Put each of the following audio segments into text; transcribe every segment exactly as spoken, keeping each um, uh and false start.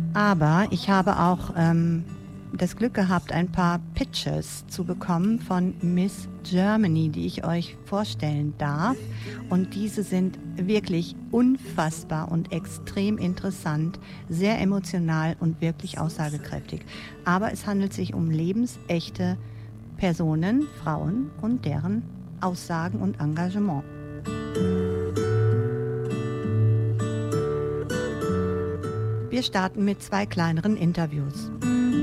Aber ich habe auch ähm, das Glück gehabt, ein paar Pictures zu bekommen von Miss Germany, die ich euch vorstellen darf. Und diese sind wirklich unfassbar und extrem interessant, sehr emotional und wirklich aussagekräftig. Aber es handelt sich um lebensechte Personen, Frauen und deren Aussagen und Engagement. Wir starten mit zwei kleineren Interviews.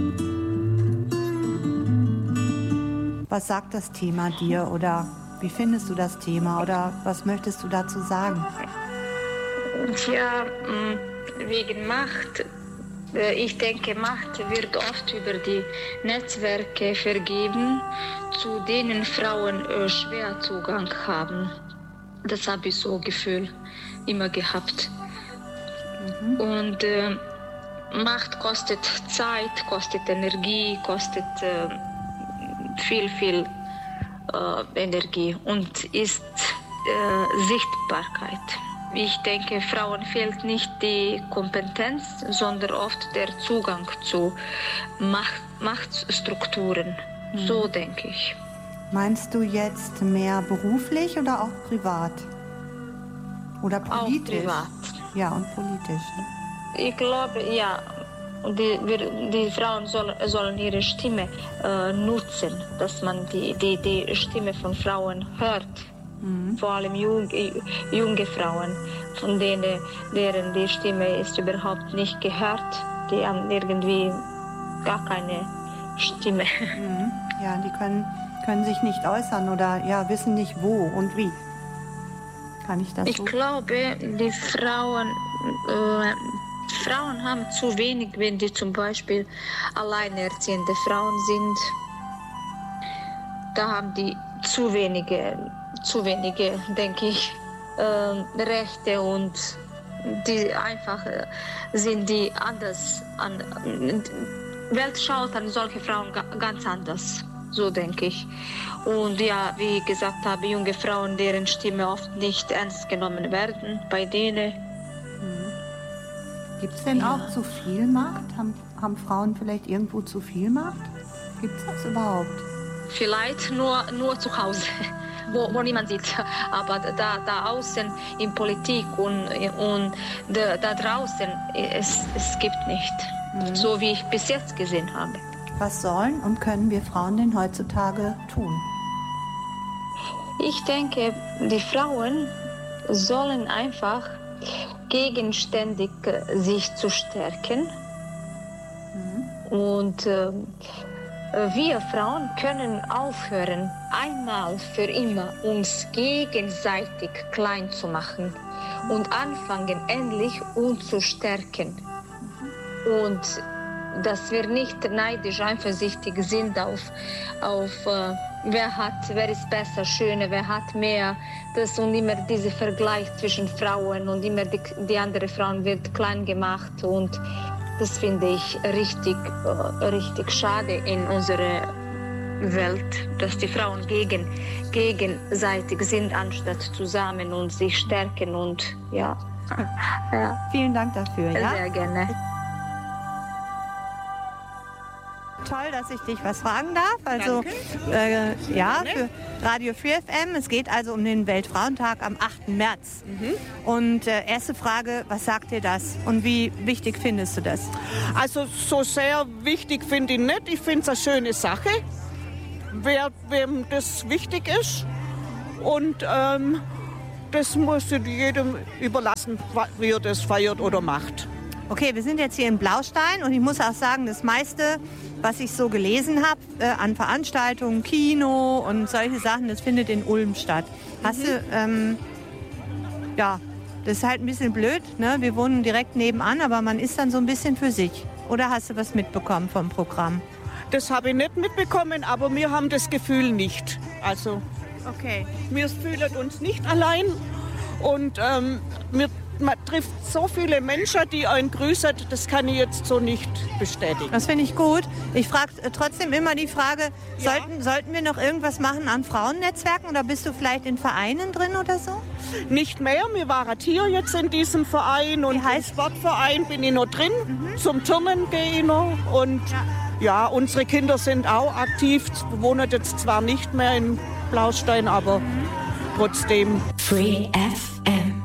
Was sagt das Thema dir oder wie findest du das Thema oder was möchtest du dazu sagen? Ja, wegen Macht. Ich denke, Macht wird oft über die Netzwerke vergeben, zu denen Frauen schwer Zugang haben. Das habe ich so Gefühl immer gehabt. Mhm. Und äh, Macht kostet Zeit, kostet Energie, kostet äh, viel, viel äh, Energie und ist äh, Sichtbarkeit. Ich denke, Frauen fehlt nicht die Kompetenz, sondern oft der Zugang zu Macht, Machtstrukturen. Mhm. So denke ich. Meinst du jetzt mehr beruflich oder auch privat? Oder politisch? Auch privat. Ja, und politisch. Ich glaube, ja. Die, wir, die Frauen soll, sollen ihre Stimme äh, nutzen, dass man die, die, die Stimme von Frauen hört. Mhm. Vor allem jung, junge Frauen, von denen deren die Stimme ist überhaupt nicht gehört. Die haben irgendwie gar keine Stimme. Mhm. Ja, die können, können sich nicht äußern oder ja, wissen nicht wo und wie. Kann ich das Ich so? glaube, die Frauen, äh, Frauen haben zu wenig, wenn die zum Beispiel alleinerziehende Frauen sind. Da haben die zu wenige, zu wenige, denke ich, äh, Rechte und die einfach äh, sind die anders an. Die Welt schaut an solche Frauen ga, ganz anders. So denke ich. Und ja, wie ich gesagt habe, junge Frauen, deren Stimme oft nicht ernst genommen werden, bei denen. Hm. Gibt es denn ja. auch zu viel Macht? Haben, haben Frauen vielleicht irgendwo zu viel Macht? Gibt es das überhaupt? Vielleicht nur, nur zu Hause, wo, wo niemand sieht. Aber da, da außen in Politik und, und da, da draußen, es, es gibt nicht. Mhm. So wie ich bis jetzt gesehen habe. Was sollen und können wir Frauen denn heutzutage tun? Ich denke, die Frauen sollen einfach gegenständig sich zu stärken. Mhm. Und äh, wir Frauen können aufhören, einmal für immer uns gegenseitig klein zu machen und anfangen, endlich uns zu stärken. Mhm. Und dass wir nicht neidisch, eifersüchtig sind auf, auf äh, wer hat, wer ist besser, schöner, wer hat mehr. Das und immer dieser Vergleich zwischen Frauen und immer die, die andere Frauen wird klein gemacht. Und das finde ich richtig, äh, richtig schade in unserer Welt, dass die Frauen gegen, gegenseitig sind, anstatt zusammen und sich stärken. Und ja. ja. Vielen Dank dafür. Ja? Sehr gerne. Toll, dass ich dich was fragen darf. Also äh, ja, für Radio vier F M. Es geht also um den Weltfrauentag am achten März. Mhm. Und äh, erste Frage, was sagt dir das und wie wichtig findest du das? Also so sehr wichtig finde ich nicht. Ich finde es eine schöne Sache, wer, wem das wichtig ist. Und ähm, das muss jedem überlassen, wie er das feiert oder macht. Okay, wir sind jetzt hier in Blaustein und ich muss auch sagen, das meiste, was ich so gelesen habe äh, an Veranstaltungen, Kino und solche Sachen, das findet in Ulm statt. Hast mhm. du, ähm, ja, das ist halt ein bisschen blöd, ne? Wir wohnen direkt nebenan, aber man ist dann so ein bisschen für sich. Oder hast du was mitbekommen vom Programm? Das habe ich nicht mitbekommen, aber wir haben das Gefühl nicht. Also, okay. Wir fühlen uns nicht allein und ähm, wir man trifft so viele Menschen, die einen grüßen, das kann ich jetzt so nicht bestätigen. Das finde ich gut. Ich frage trotzdem immer die Frage, Ja. sollten, sollten wir noch irgendwas machen an Frauennetzwerken oder bist du vielleicht in Vereinen drin oder so? Nicht mehr, wir waren hier jetzt in diesem Verein und Wie heißt- im Sportverein bin ich noch drin. Zum Turnen gehe ich noch und ja. unsere Kinder sind auch aktiv, wohnen jetzt zwar nicht mehr in Blaustein, aber trotzdem. Free F M.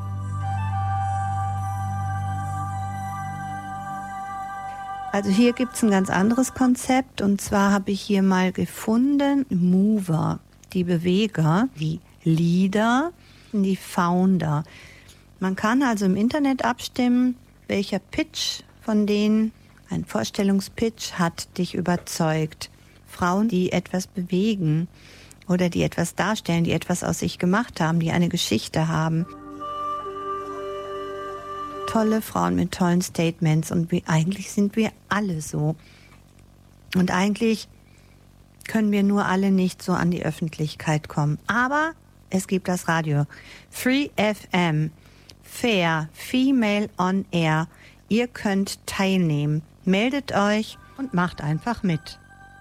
Also hier gibt es ein ganz anderes Konzept und zwar habe ich hier mal gefunden, Mover, die Beweger, die Leader, die Founder. Man kann also im Internet abstimmen, welcher Pitch von denen, ein Vorstellungspitch, hat dich überzeugt. Frauen, die etwas bewegen oder die etwas darstellen, die etwas aus sich gemacht haben, die eine Geschichte haben. Tolle Frauen mit tollen Statements und wir, eigentlich sind wir alle so. Und eigentlich können wir nur alle nicht so an die Öffentlichkeit kommen. Aber es gibt das Radio. Free F M, Fair, Female on Air. Ihr könnt teilnehmen. Meldet euch und macht einfach mit.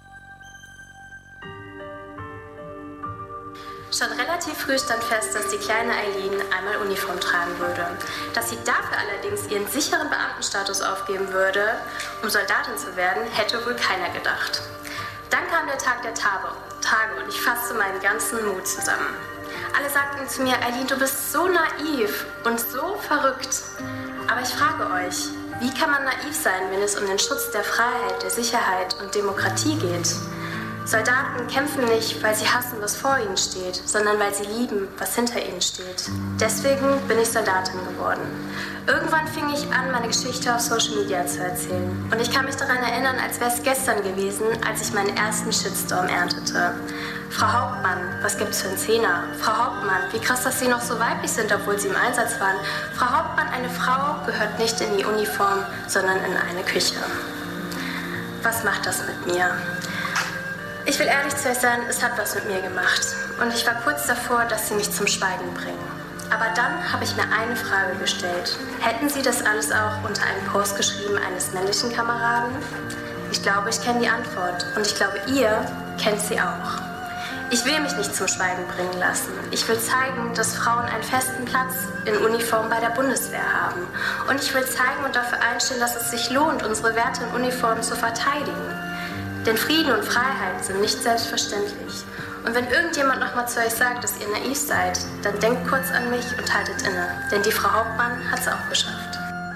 Schon relativ früh stand fest, dass die kleine Eileen einmal Uniform tragen würde. Dass sie dafür allerdings ihren sicheren Beamtenstatus aufgeben würde, um Soldatin zu werden, hätte wohl keiner gedacht. Dann kam der Tag der Tage, Tage und ich fasste meinen ganzen Mut zusammen. Alle sagten zu mir, Eileen, du bist so naiv und so verrückt. Aber ich frage euch, wie kann man naiv sein, wenn es um den Schutz der Freiheit, der Sicherheit und Demokratie geht? Soldaten kämpfen nicht, weil sie hassen, was vor ihnen steht, sondern weil sie lieben, was hinter ihnen steht. Deswegen bin ich Soldatin geworden. Irgendwann fing ich an, meine Geschichte auf Social Media zu erzählen. Und ich kann mich daran erinnern, als wäre es gestern gewesen, als ich meinen ersten Shitstorm erntete. Frau Hauptmann, was gibt's für einen Zehner? Frau Hauptmann, wie krass, dass Sie noch so weiblich sind, obwohl Sie im Einsatz waren. Frau Hauptmann, eine Frau gehört nicht in die Uniform, sondern in eine Küche. Was macht das mit mir? Ich will ehrlich zu euch sein, es hat was mit mir gemacht. Und ich war kurz davor, dass sie mich zum Schweigen bringen. Aber dann habe ich mir eine Frage gestellt. Hätten Sie das alles auch unter einen Post geschrieben eines männlichen Kameraden? Ich glaube, ich kenne die Antwort. Und ich glaube, ihr kennt sie auch. Ich will mich nicht zum Schweigen bringen lassen. Ich will zeigen, dass Frauen einen festen Platz in Uniform bei der Bundeswehr haben. Und ich will zeigen und dafür einstehen, dass es sich lohnt, unsere Werte in Uniform zu verteidigen. Denn Frieden und Freiheit sind nicht selbstverständlich. Und wenn irgendjemand nochmal zu euch sagt, dass ihr naiv seid, dann denkt kurz an mich und haltet inne. Denn die Frau Hauptmann hat es auch geschafft.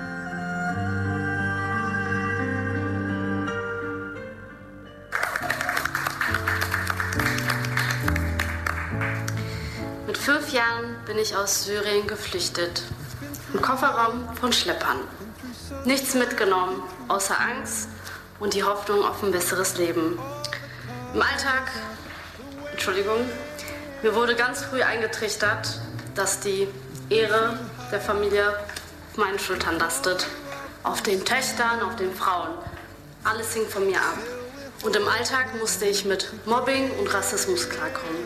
Mit fünf Jahren bin ich aus Syrien geflüchtet. Im Kofferraum von Schleppern. Nichts mitgenommen, außer Angst und die Hoffnung auf ein besseres Leben. Im Alltag, Entschuldigung, mir wurde ganz früh eingetrichtert, dass die Ehre der Familie auf meinen Schultern lastet. Auf den Töchtern, auf den Frauen. Alles hing von mir ab. Und im Alltag musste ich mit Mobbing und Rassismus klarkommen.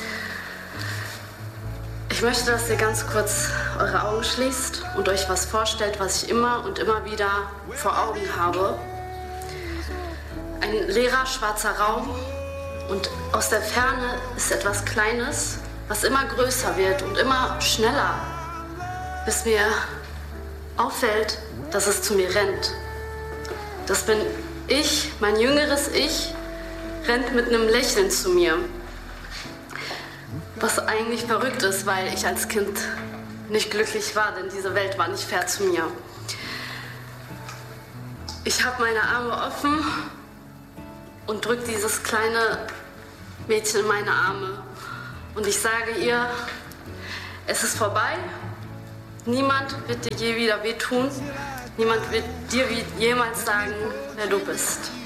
Ich möchte, dass ihr ganz kurz eure Augen schließt und euch was vorstellt, was ich immer und immer wieder vor Augen habe. Ein leerer, schwarzer Raum und aus der Ferne ist etwas Kleines, was immer größer wird und immer schneller, bis mir auffällt, dass es zu mir rennt. Das bin ich, mein jüngeres Ich, rennt mit einem Lächeln zu mir. Was eigentlich verrückt ist, weil ich als Kind nicht glücklich war, denn diese Welt war nicht fair zu mir. Ich habe meine Arme offen und drücke dieses kleine Mädchen in meine Arme. Und ich sage ihr, es ist vorbei. Niemand wird dir je wieder wehtun. Niemand wird dir jemals sagen, wer du bist.